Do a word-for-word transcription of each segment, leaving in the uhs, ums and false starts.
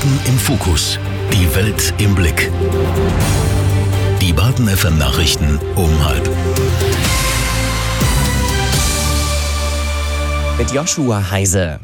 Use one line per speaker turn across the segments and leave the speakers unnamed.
Baden im Fokus. Die Welt im Blick. Die Baden F M Nachrichten um halb.
Mit Joshua Heise.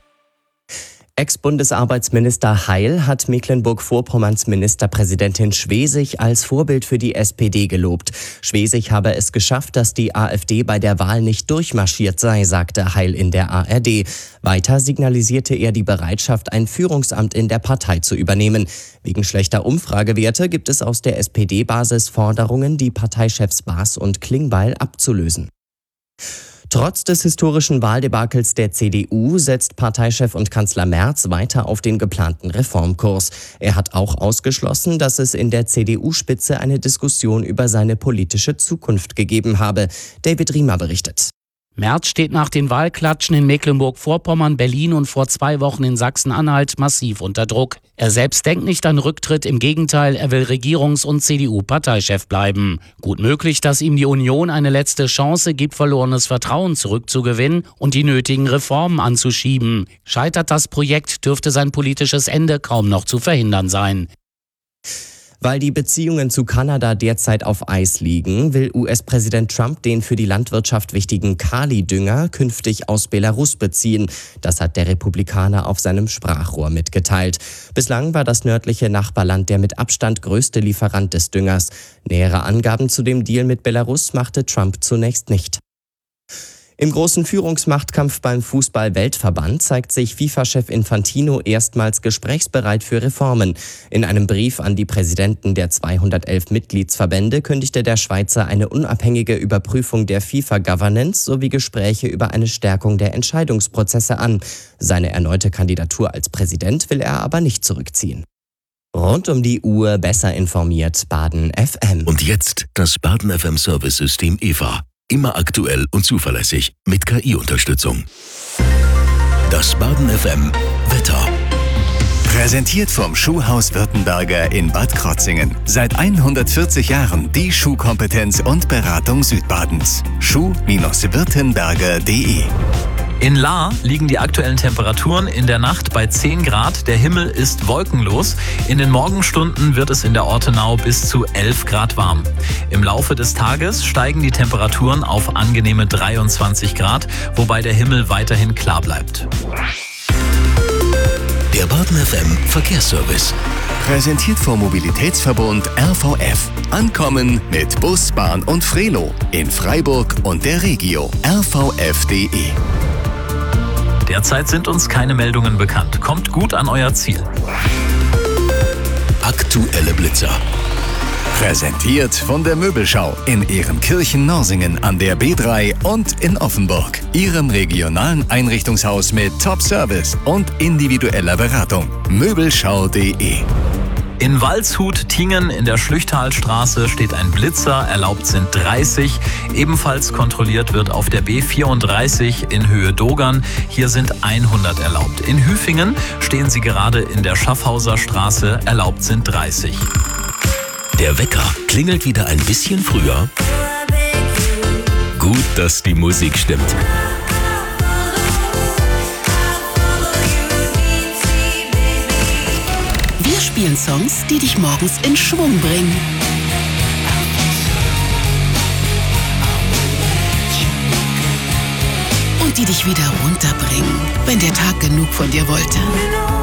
Ex-Bundesarbeitsminister Heil hat Mecklenburg-Vorpommerns Ministerpräsidentin Schwesig als Vorbild für die S P D gelobt. Schwesig habe es geschafft, dass die AfD bei der Wahl nicht durchmarschiert sei, sagte Heil in der A R D. Weiter signalisierte er die Bereitschaft, ein Führungsamt in der Partei zu übernehmen. Wegen schlechter Umfragewerte gibt es aus der S P D-Basis Forderungen, die Parteichefs Baas und Klingbeil abzulösen. Trotz des historischen Wahldebakels der C D U setzt Parteichef und Kanzler Merz weiter auf den geplanten Reformkurs. Er hat auch ausgeschlossen, dass es in der C D U-Spitze eine Diskussion über seine politische Zukunft gegeben habe. David Riemer berichtet.
Merz steht nach den Wahlklatschen in Mecklenburg-Vorpommern, Berlin und vor zwei Wochen in Sachsen-Anhalt massiv unter Druck. Er selbst denkt nicht an Rücktritt, im Gegenteil, er will Regierungs- und C D U-Parteichef bleiben. Gut möglich, dass ihm die Union eine letzte Chance gibt, verlorenes Vertrauen zurückzugewinnen und die nötigen Reformen anzuschieben. Scheitert das Projekt, dürfte sein politisches Ende kaum noch zu verhindern sein.
Weil die Beziehungen zu Kanada derzeit auf Eis liegen, will U S-Präsident Trump den für die Landwirtschaft wichtigen Kali-Dünger künftig aus Belarus beziehen. Das hat der Republikaner auf seinem Sprachrohr mitgeteilt. Bislang war das nördliche Nachbarland der mit Abstand größte Lieferant des Düngers. Nähere Angaben zu dem Deal mit Belarus machte Trump zunächst nicht. Im großen Führungsmachtkampf beim Fußball-Weltverband zeigt sich FIFA-Chef Infantino erstmals gesprächsbereit für Reformen. In einem Brief an die Präsidenten der zweihundertelf Mitgliedsverbände kündigte der Schweizer eine unabhängige Überprüfung der FIFA-Governance sowie Gespräche über eine Stärkung der Entscheidungsprozesse an. Seine erneute Kandidatur als Präsident will er aber nicht zurückziehen. Rund um die Uhr besser informiert, Baden F M.
Und jetzt das Baden F M Service-System E V A. Immer aktuell und zuverlässig mit K I-Unterstützung. Das Baden F M Wetter.
Präsentiert vom Schuhhaus Württemberger in Bad Krotzingen. Seit hundertvierzig Jahren die Schuhkompetenz und Beratung Südbadens. Schuh-württemberger punkt de.
In Lahr liegen die aktuellen Temperaturen in der Nacht bei zehn Grad. Der Himmel ist wolkenlos. In den Morgenstunden wird es in der Ortenau bis zu elf Grad warm. Im Laufe des Tages steigen die Temperaturen auf angenehme dreiundzwanzig Grad, wobei der Himmel weiterhin klar bleibt.
Der Baden F M Verkehrsservice.
Präsentiert vom Mobilitätsverbund R V F. Ankommen mit Bus, Bahn und Frelo in Freiburg und der Regio. R V F punkt de.
Derzeit sind uns keine Meldungen bekannt. Kommt gut an euer Ziel.
Aktuelle Blitzer.
Präsentiert von der Möbelschau in Ehrenkirchen-Norsingen an der B drei und in Offenburg. Ihrem regionalen Einrichtungshaus mit Top-Service und individueller Beratung. Möbelschau punkt de.
In Waldshut-Tingen in der Schlüchtalstraße steht ein Blitzer, erlaubt sind dreißig. Ebenfalls kontrolliert wird auf der B vierunddreißig in Höhe Dogern. Hier sind hundert erlaubt. In Hüfingen stehen sie gerade in der Schaffhauser Straße, erlaubt sind dreißig.
Der Wecker klingelt wieder ein bisschen früher. Gut, dass die Musik stimmt.
Wir spielen Songs, die dich morgens in Schwung bringen. Und die dich wieder runterbringen, wenn der Tag genug von dir wollte.